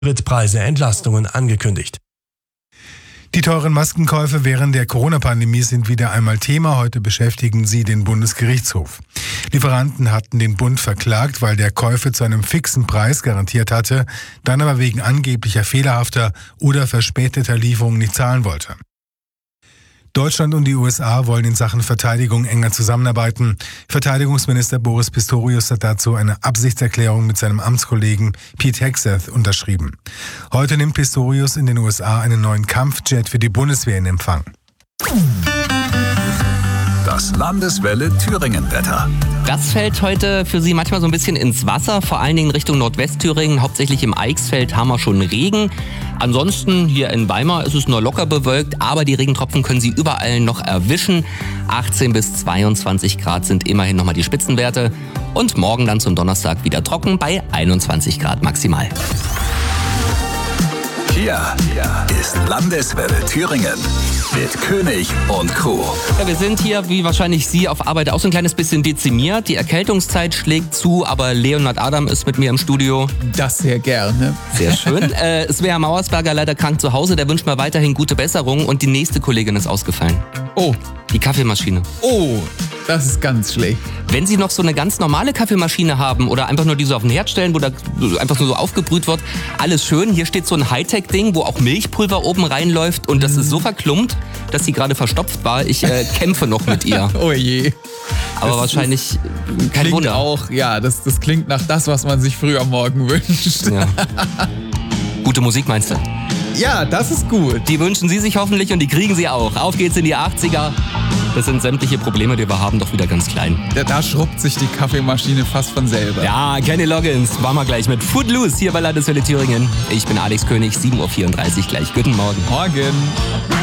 Spritpreise Entlastungen angekündigt. Die teuren Maskenkäufe während der Corona-Pandemie sind wieder einmal Thema. Heute beschäftigen sie den Bundesgerichtshof. Lieferanten hatten den Bund verklagt, weil der Käufer zu einem fixen Preis garantiert hatte, dann aber wegen angeblicher fehlerhafter oder verspäteter Lieferungen nicht zahlen wollte. Deutschland und die USA wollen in Sachen Verteidigung enger zusammenarbeiten. Verteidigungsminister Boris Pistorius hat dazu eine Absichtserklärung mit seinem Amtskollegen Pete Hegseth unterschrieben. Heute nimmt Pistorius in den USA einen neuen Kampfjet für die Bundeswehr in Empfang. Das Landeswelle Thüringen-Wetter. Das fällt heute für Sie manchmal so ein bisschen ins Wasser, vor allen Dingen Richtung Nordwestthüringen. Hauptsächlich im Eichsfeld haben wir schon Regen. Ansonsten hier in Weimar ist es nur locker bewölkt, aber die Regentropfen können Sie überall noch erwischen. 18 bis 22 Grad sind immerhin nochmal die Spitzenwerte. Und morgen dann zum Donnerstag wieder trocken bei 21 Grad maximal. Hier ist Landeswelle Thüringen mit König und Crew. Ja, wir sind hier, wie wahrscheinlich Sie, auf Arbeit auch so ein kleines bisschen dezimiert. Die Erkältungszeit schlägt zu, aber Leonhard Adam ist mit mir im Studio. Das sehr gerne. Sehr schön. Svea Mauersberger leider krank zu Hause, der wünscht mir weiterhin gute Besserung und die nächste Kollegin ist ausgefallen. Oh. Die Kaffeemaschine. Oh, das ist ganz schlecht. Wenn Sie noch so eine ganz normale Kaffeemaschine haben oder einfach nur diese auf den Herd stellen, wo da einfach nur so aufgebrüht wird, alles schön. Hier steht so ein Hightech-Ding, wo auch Milchpulver oben reinläuft und das ist so verklumpt, dass sie gerade verstopft war. Ich kämpfe noch mit ihr. Oh je. Aber das wahrscheinlich kein klingt Wunder. Auch, ja, das klingt nach das, was man sich früh am Morgen wünscht. Ja. Gute Musik meinst du? Ja, das ist gut. Die wünschen Sie sich hoffentlich und die kriegen Sie auch. Auf geht's in die 80er. Das sind sämtliche Probleme, die wir haben, doch wieder ganz klein. Da schrubbt sich die Kaffeemaschine fast von selber. Ja, Kenny Loggins, waren wir gleich mit Footloose hier bei Landeswelle Thüringen. Ich bin Alex König, 7.34 Uhr gleich. Guten Morgen. Morgen.